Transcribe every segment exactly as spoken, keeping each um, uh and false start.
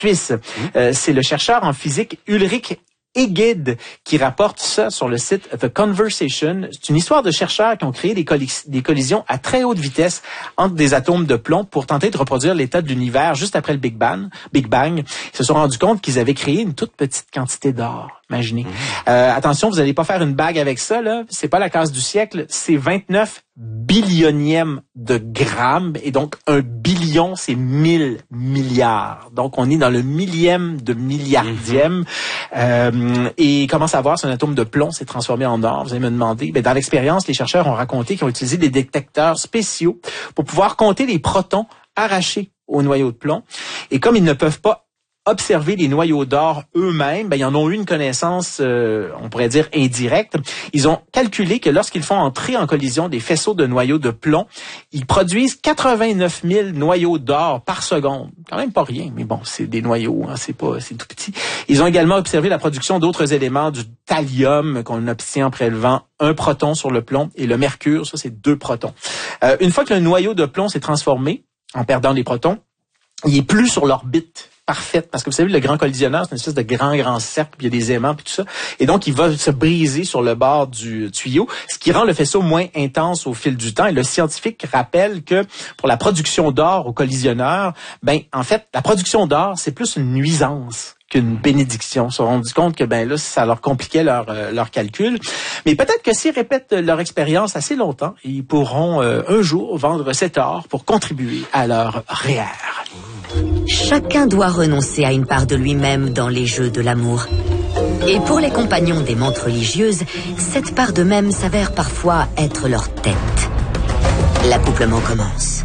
Suisse. Mmh. Euh, c'est le chercheur en physique Ulrich Egede qui rapporte ça sur le site The Conversation. C'est une histoire de chercheurs qui ont créé des, collis- des collisions à très haute vitesse entre des atomes de plomb pour tenter de reproduire l'état de l'univers juste après le Big Bang. Big Bang. Ils se sont rendus compte qu'ils avaient créé une toute petite quantité d'or. Imaginez. Mmh. Euh, attention, vous n'allez pas faire une bague avec ça, là. C'est pas la case du siècle. C'est vingt-neuf billionième de grammes. Et donc, un billion, c'est mille milliards. Donc, on est dans le millième de milliardième. Mmh. Euh, et comment savoir si un atome de plomb s'est transformé en or? Vous allez me demander. Ben, dans l'expérience, les chercheurs ont raconté qu'ils ont utilisé des détecteurs spéciaux pour pouvoir compter les protons arrachés au noyau de plomb. Et comme ils ne peuvent pas observer les noyaux d'or eux-mêmes, ben, ils en ont eu une connaissance, euh, on pourrait dire, indirecte. Ils ont calculé que lorsqu'ils font entrer en collision des faisceaux de noyaux de plomb, ils produisent quatre-vingt-neuf mille noyaux d'or par seconde. Quand même pas rien, mais bon, c'est des noyaux, hein, c'est pas, c'est tout petit. Ils ont également observé la production d'autres éléments, du thallium qu'on obtient en prélevant un proton sur le plomb, et le mercure, ça c'est deux protons. Euh, une fois que le noyau de plomb s'est transformé, en perdant les protons, il est plus sur l'orbite parfaite, parce que vous savez, le grand collisionneur, c'est une espèce de grand, grand cercle, puis il y a des aimants, puis tout ça. Et donc, il va se briser sur le bord du tuyau, ce qui rend le faisceau moins intense au fil du temps. Et le scientifique rappelle que pour la production d'or au collisionneur, ben, en fait, la production d'or, c'est plus une nuisance qu'une bénédiction. Ils se sont rendus compte que ben là, ça leur compliquait leur euh, leur calcul. Mais peut-être que s'ils répètent leur expérience assez longtemps, ils pourront euh, un jour vendre cet or pour contribuer à leur R E E R. Chacun doit renoncer à une part de lui-même dans les jeux de l'amour. Et pour les compagnons des mantes religieuses, cette part d'eux-mêmes s'avère parfois être leur tête. L'accouplement commence.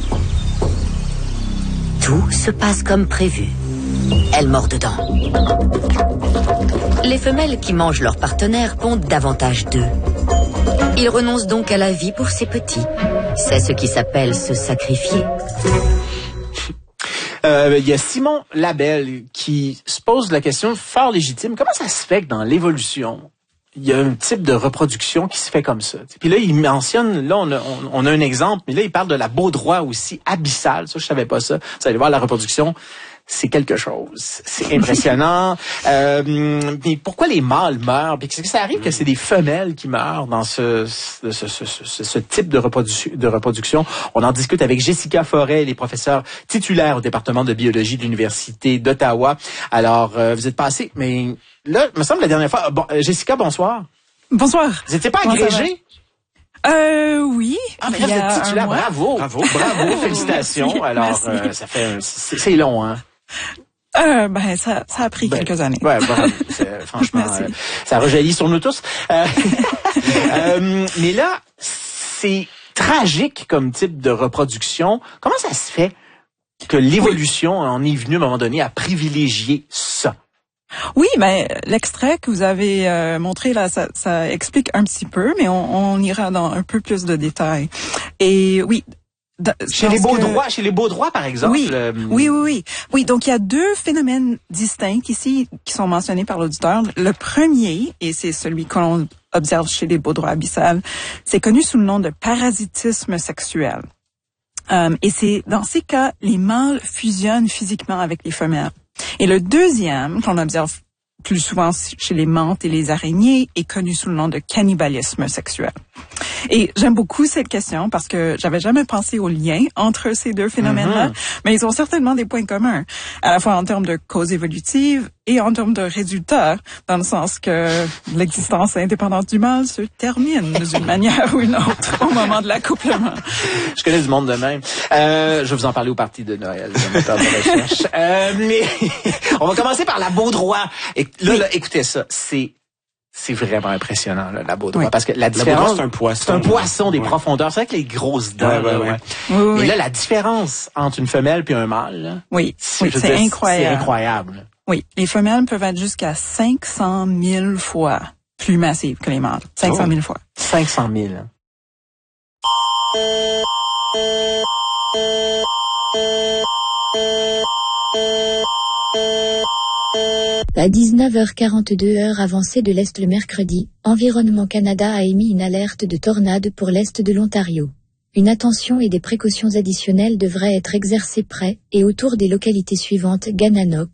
Tout se passe comme prévu. Elle mord dedans. Les femelles qui mangent leur partenaire pondent davantage d'œufs. Ils renoncent donc à la vie pour ces petits. C'est ce qui s'appelle se sacrifier. Euh, il y a Simon Labelle qui se pose la question fort légitime. Comment ça se fait que dans l'évolution, il y a un type de reproduction qui se fait comme ça? Puis là, il mentionne, là, on a, on, on a un exemple, mais là, il parle de la baudroie aussi abyssale. Ça, je savais pas ça. Vous allez voir, la reproduction, c'est quelque chose. C'est impressionnant. euh, mais pourquoi les mâles meurent? Puis est-ce que ça arrive que c'est des femelles qui meurent dans ce, ce, ce, ce, ce, ce type de, reprodu- de reproduction? On en discute avec Jessica Forêt, elle est professeure titulaire au département de biologie de l'Université d'Ottawa. Alors, euh, vous êtes passé, mais là, il me semble la dernière fois... Bon, euh, Jessica, bonsoir. Bonsoir. Vous n'étiez pas agrégée? Euh, oui. Ah, mais là, vous êtes titulaire. Bravo. Bravo. Bravo. Félicitations. Alors, euh, ça fait, c'est, c'est long, hein? Euh, ben, ça, ça a pris ben, quelques années. Ouais, bon, franchement, euh, ça rejaillit sur nous tous. Euh, euh, mais là, c'est tragique comme type de reproduction. Comment ça se fait que l'évolution oui. en est venue à un moment donné à privilégier ça? Oui, ben l'extrait que vous avez euh, montré là, ça, ça explique un petit peu, mais on, on ira dans un peu plus de détails. Et oui. Chez les Baudrois, que... chez les Baudrois, par exemple. Oui, euh... oui, oui, oui. Oui, donc il y a deux phénomènes distincts ici qui sont mentionnés par l'auditeur. Le premier, et c'est celui qu'on observe chez les Baudrois abyssales, c'est connu sous le nom de parasitisme sexuel. Um, et c'est dans ces cas, les mâles fusionnent physiquement avec les femelles. Et le deuxième, qu'on observe plus souvent chez les mantes et les araignées, est connu sous le nom de cannibalisme sexuel. Et j'aime beaucoup cette question parce que j'avais jamais pensé au lien entre ces deux phénomènes-là, mm-hmm. mais ils ont certainement des points communs, à la fois en termes de causes évolutives et en termes de résultats, dans le sens que l'existence indépendante du mâle se termine d'une manière ou une autre au moment de l'accouplement. Je connais du monde de même. Euh, je vais vous en parler au party de Noël, de moteur de recherche. Euh, mais on va commencer par la Baudroie. Et là, là, écoutez ça, c'est C'est vraiment impressionnant, là, la Baudroie. Oui. Parce que la différence... La c'est un poisson. C'est un poisson des ouais. profondeurs. C'est vrai que les grosses dents, ouais, ouais, là, ouais. Ouais. Oui, oui, mais là, la différence entre une femelle et un mâle, là, oui, c'est, oui, c'est dire, incroyable. C'est incroyable. Oui, les femelles peuvent être jusqu'à cinq cent mille fois plus massives que les mâles. cinq cent mille fois. cinq cent mille. À dix-neuf heures quarante-deux heure avancée de l'Est le mercredi, Environnement Canada a émis une alerte de tornade pour l'Est de l'Ontario. Une attention et des précautions additionnelles devraient être exercées près et autour des localités suivantes: Gananoque,